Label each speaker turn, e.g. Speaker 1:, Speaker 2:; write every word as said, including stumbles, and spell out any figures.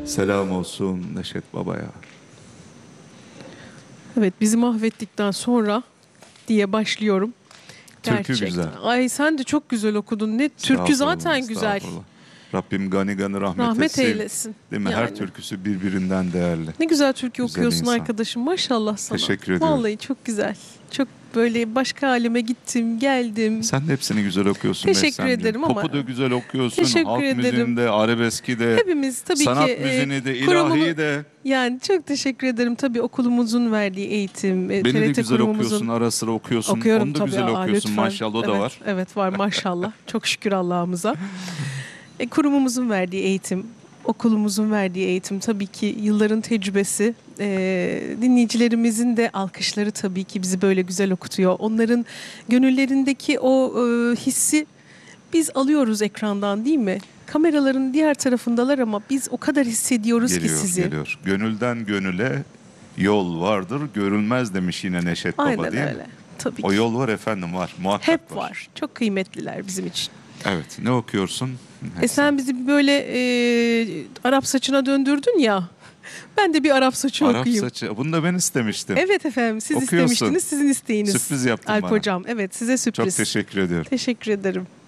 Speaker 1: Selam olsun Neşet Baba'ya.
Speaker 2: Evet, bizi mahvettikten sonra diye başlıyorum.
Speaker 1: Türkü
Speaker 2: Gerçekten.
Speaker 1: güzel.
Speaker 2: Ay sen de çok güzel okudun. Ne türkü zaten güzel.
Speaker 1: Estağfurullah. Rabbim gani gani rahmet,
Speaker 2: Rahmet
Speaker 1: etsin.
Speaker 2: eylesin.
Speaker 1: Değil mi?
Speaker 2: Yani.
Speaker 1: Her türküsü birbirinden değerli.
Speaker 2: Ne güzel türkü
Speaker 1: Güzel
Speaker 2: okuyorsun
Speaker 1: insan.
Speaker 2: arkadaşım. Maşallah sana.
Speaker 1: Teşekkür ediyorum.
Speaker 2: Vallahi çok güzel. Çok böyle başka aleme gittim, geldim.
Speaker 1: Sen de hepsini güzel okuyorsun.
Speaker 2: Teşekkür
Speaker 1: Behsemciğim.
Speaker 2: ederim ama-
Speaker 1: Popu da güzel okuyorsun.
Speaker 2: Teşekkür
Speaker 1: Halk
Speaker 2: ederim.
Speaker 1: müziğini de, arabeski de,
Speaker 2: Hepimiz tabii
Speaker 1: sanat
Speaker 2: ki e,
Speaker 1: müziğini de,
Speaker 2: kurumumu-
Speaker 1: ilahi de.
Speaker 2: Yani çok teşekkür ederim. Tabii okulumuzun verdiği eğitim, e,
Speaker 1: Beni de
Speaker 2: T R T
Speaker 1: güzel
Speaker 2: kurumumuzun...
Speaker 1: okuyorsun. Ara sıra okuyorsun.
Speaker 2: Okuyorum
Speaker 1: Onu da
Speaker 2: tabii.
Speaker 1: güzel
Speaker 2: Aa,
Speaker 1: okuyorsun.
Speaker 2: lütfen.
Speaker 1: Maşallah o da
Speaker 2: Evet,
Speaker 1: var.
Speaker 2: Evet var maşallah. Çok şükür Allah'ımıza. E, kurumumuzun verdiği eğitim, okulumuzun verdiği eğitim tabii ki yılların tecrübesi. E, dinleyicilerimizin de alkışları tabii ki bizi böyle güzel okutuyor. Onların gönüllerindeki o e, hissi biz alıyoruz ekrandan değil mi? Kameraların diğer tarafındalar ama biz o kadar hissediyoruz
Speaker 1: Geliyor,
Speaker 2: ki sizi.
Speaker 1: geliyor. Gönülden gönüle yol vardır, görülmez demiş yine Neşet Baba,
Speaker 2: Aynen
Speaker 1: değil mi?
Speaker 2: öyle. Tabii
Speaker 1: O
Speaker 2: ki.
Speaker 1: yol var efendim, var. Muhakkak
Speaker 2: Hep var. Çok kıymetliler bizim için.
Speaker 1: Evet. Ne okuyorsun?
Speaker 2: E sen bizi böyle e, Arap saçına döndürdün ya. Ben de bir Arap saçı
Speaker 1: Arap
Speaker 2: okuyayım.
Speaker 1: saçı. Bunu da ben istemiştim.
Speaker 2: Evet efendim, siz
Speaker 1: Okuyorsun.
Speaker 2: istemiştiniz, sizin isteğiniz.
Speaker 1: Sürpriz yaptın
Speaker 2: Alp
Speaker 1: bana.
Speaker 2: hocam, evet size
Speaker 1: Çok
Speaker 2: sürpriz.
Speaker 1: teşekkür ediyorum.
Speaker 2: Teşekkür ederim.